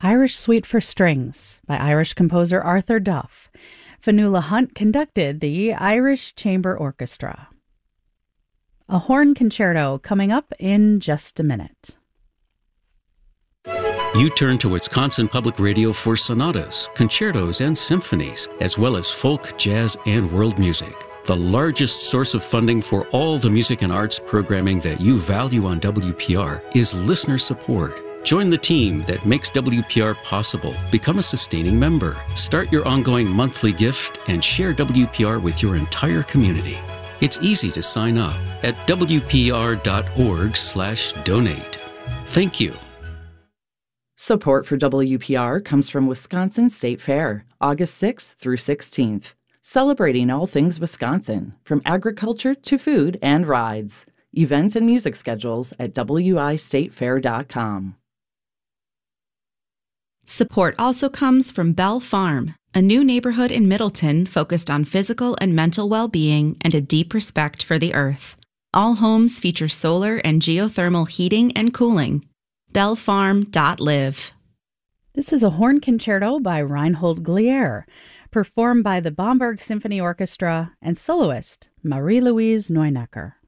Irish Suite for Strings by Irish composer Arthur Duff. Fionnuala Hunt conducted the Irish Chamber Orchestra. A horn concerto coming up in just a minute. You turn to Wisconsin Public Radio for sonatas, concertos, and symphonies, as well as folk, jazz, and world music. The largest source of funding for all the music and arts programming that you value on WPR is listener support. Join the team that makes WPR possible. Become a sustaining member. Start your ongoing monthly gift and share WPR with your entire community. It's easy to sign up at wpr.org/donate. Thank you. Support for WPR comes from Wisconsin State Fair, August 6th through 16th. Celebrating all things Wisconsin, from agriculture to food and rides. Events and music schedules at wistatefair.com. Support also comes from Bell Farm, a new neighborhood in Middleton focused on physical and mental well-being and a deep respect for the earth. All homes feature solar and geothermal heating and cooling. bellfarm.live. This is a horn concerto by Reinhold Glier, performed by the Bamberg Symphony Orchestra and soloist Marie-Louise Neunecker.